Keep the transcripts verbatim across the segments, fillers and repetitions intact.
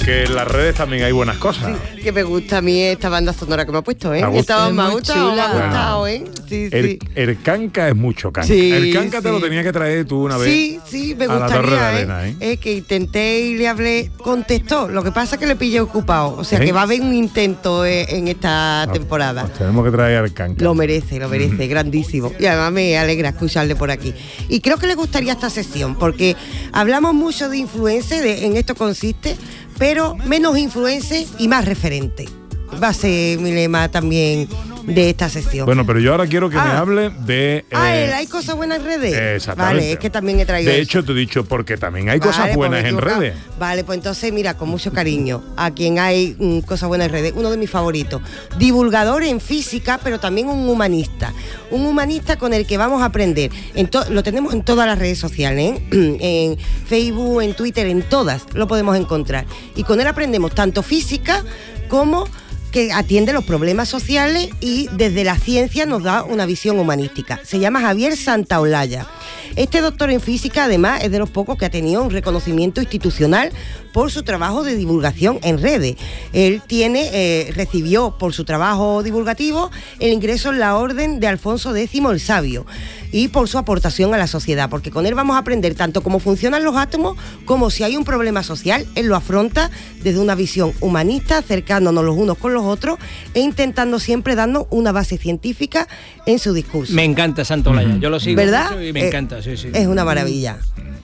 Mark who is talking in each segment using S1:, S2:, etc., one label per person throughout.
S1: que en las redes también hay buenas cosas.
S2: Sí, que me gusta a mí esta banda sonora que me ha puesto, ¿eh?
S1: Me
S2: Esta me ha
S3: muy
S2: gustado,
S3: chula.
S2: me ha gustado, ¿eh? Sí,
S1: El,
S2: sí.
S1: el canca es mucho canca.
S2: Sí,
S1: el canca te
S2: sí.
S1: lo tenía que traer tú una vez.
S2: Sí, sí, me
S1: a la Torre de
S2: gustaría,
S1: Arena,
S2: ¿eh?
S1: ¿eh?
S2: Es que intenté y le hablé, contestó. Lo que pasa es que le pillé ocupado. O sea,
S1: ¿Eh?
S2: que va a haber un intento eh, en esta
S1: Ah,
S2: temporada.
S1: pues tenemos que traer al canca.
S2: Lo merece, lo merece, grandísimo. Y además me alegra escucharle por aquí. Y creo que le gustaría esta sesión, porque hablamos mucho de influencers, de, en esto consiste, pero menos influencers y más referente. Va a ser mi lema también de esta sesión.
S1: Bueno, pero yo ahora quiero que
S2: Ah.
S1: me hable de...
S2: ah,
S1: eh,
S2: el hay cosas buenas en redes.
S1: Exactamente.
S2: Vale, es que también he traído
S1: De
S2: eso.
S1: hecho, te he dicho, porque también hay
S2: Vale,
S1: cosas
S2: pues
S1: buenas
S2: me he
S1: en
S2: equivocado.
S1: redes.
S2: Vale, pues entonces, mira, con mucho cariño, a quien hay mm, cosas buenas en redes, uno de mis favoritos. Divulgador en física, pero también un humanista. Un humanista con el que vamos a aprender. En to- lo tenemos en todas las redes sociales, ¿eh? En Facebook, en Twitter, en todas lo podemos encontrar. Y con él aprendemos tanto física como que atiende los problemas sociales y desde la ciencia nos da una visión humanística. Se llama Javier Santaolalla. Este doctor en física, además, es de los pocos que ha tenido un reconocimiento institucional por su trabajo de divulgación en redes. Él tiene, eh, recibió por su trabajo divulgativo el ingreso en la Orden de Alfonso X el Sabio y por su aportación a la sociedad, porque con él vamos a aprender tanto cómo funcionan los átomos como si hay un problema social, él lo afronta desde una visión humanista, acercándonos los unos con los otros e intentando siempre darnos una base científica en su discurso.
S3: Me encanta Santaolalla, yo lo sigo
S2: ¿Verdad?
S3: mucho y me
S2: Eh,
S3: encanta, sí, sí.
S2: Es una maravilla.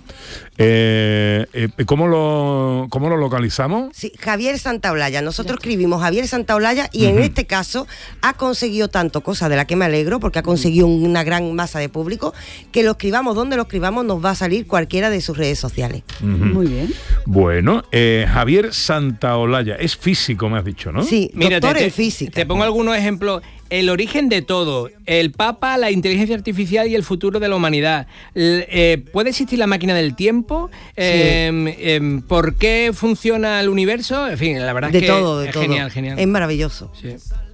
S1: Eh, eh, ¿cómo, lo, ¿Cómo lo localizamos?
S2: Sí, Javier Santaolalla. Nosotros escribimos Javier Santaolalla y en este caso ha conseguido tanto, cosa de la que me alegro, porque ha conseguido una gran masa de público, que lo escribamos donde lo escribamos nos va a salir cualquiera de sus redes sociales.
S1: Ujú.
S4: Muy bien.
S1: Bueno, eh, Javier Santaolalla, es físico, me has dicho, ¿no?
S2: Sí,
S3: Mira,
S2: doctor
S3: te,
S2: en
S3: te-
S2: física.
S3: te pongo algunos ejemplos. El origen de todo, el Papa, la inteligencia artificial y el futuro de la humanidad. L- eh, ¿Puede existir la máquina del tiempo? Eh, eh, ¿Por qué funciona el universo? En fin, la verdad
S2: de
S3: es que
S2: todo, de
S3: es
S2: todo.
S3: genial, genial.
S2: Es maravilloso.
S3: Sí.